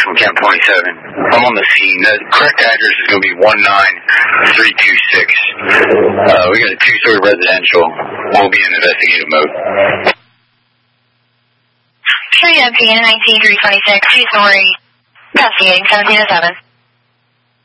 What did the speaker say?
from Camp 27. I'm on the scene. The correct address is going to be 19326. We got a 2-story residential. We'll be in investigative mode. True MP 19326, 2-story. Investigating 707.